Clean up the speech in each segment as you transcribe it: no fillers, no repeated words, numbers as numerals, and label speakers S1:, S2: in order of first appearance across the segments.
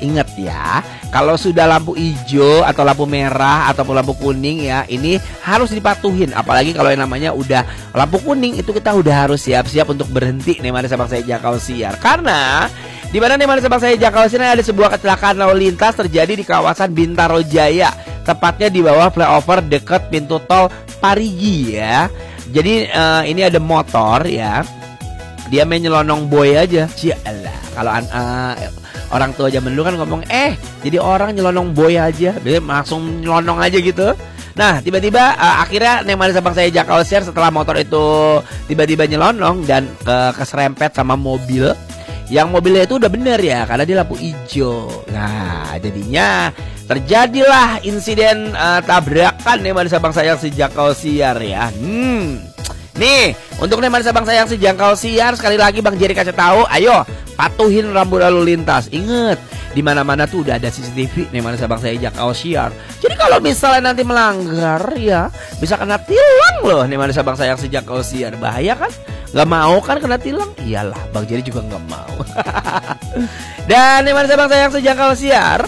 S1: ingat ya, kalau sudah lampu hijau atau lampu merah ataupun lampu kuning ya, ini harus dipatuhin. Apalagi kalau yang namanya udah lampu kuning, itu kita udah harus siap-siap untuk berhenti nih Manis Abang saya Jangkau Siar. Karena di mana nih Manis Abang saya Jangkau Siar ada sebuah kecelakaan lalu lintas terjadi di kawasan Bintaro Jaya, tepatnya di bawah flyover dekat pintu tol Parigi ya. Jadi ini ada motor ya, dia main nyelonong boy aja. Cialah, kalau orang tua zaman dulu kan ngomong jadi orang nyelonong boy aja, dia langsung nyelonong aja gitu. Nah tiba-tiba akhirnya Neng Manis Abang saya Jangkau Siar setelah motor itu tiba-tiba nyelonong dan keserempet sama mobil. Yang mobilnya itu udah bener ya, karena dia lampu hijau. Nah jadinya terjadilah insiden tabrakan Neng Manis Abang sayang si Jangkau Siar ya. Nih, untuk Neng Manis Abang sayang si Jangkau Siar, sekali lagi Bang Jerry kasih tahu, ayo patuhin rambu lalu lintas. Ingat, di mana-mana tuh udah ada CCTV Neng Manis Abang sayang Jangkau Siar. Jadi kalau misalnya nanti melanggar ya, bisa kena tilang loh Neng Manis Abang sayang si Jangkau Siar. Bahaya kan? Gak mau kan kena tilang? Iyalah, Bang Jerry juga gak mau. Dan Neng Manis Abang sayang si Jangkau Siar,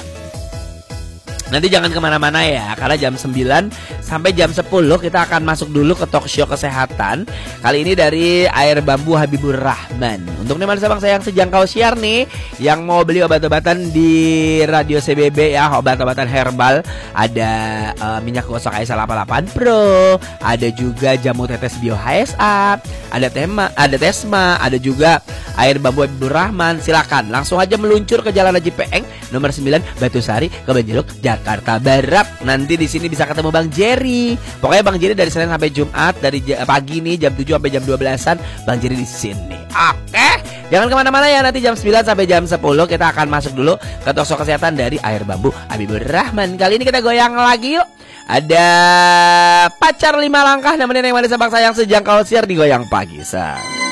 S1: nanti jangan kemana-mana ya, karena jam 9 sampai jam 10 kita akan masuk dulu ke talk show kesehatan. Kali ini dari Air Bambu Habibur Rahman. Untuk Neng Manis Abang sayang sejangkau Siar nih, yang mau beli obat-obatan di Radio CBB ya, obat-obatan herbal, ada minyak gosok Aisyah 88 Pro, ada juga jamu tetes Bio HSA, ada Tesma, ada juga Air Bambu Habibur Rahman. Silakan langsung aja meluncur ke Jalan Haji Peeng nomor 9 Batu Sari, Kebonjeruk, Jakarta Barat. Nanti di sini bisa ketemu Bang Jerry. Pokoknya Bang Jerry dari Senin sampai Jumat, dari pagi nih jam 7 sampai jam 12-an Bang Jerry di sini. Oke, jangan kemana-mana ya. Nanti jam 9 sampai jam 10 kita akan masuk dulu ke talk show kesehatan dari Air Bambu Habibur Rahman. Kali ini kita goyang lagi yuk. Ada Pacar 5 Langkah nemenin Neng Manis Abang sayang sejangkau Siar di goyang pagi sang.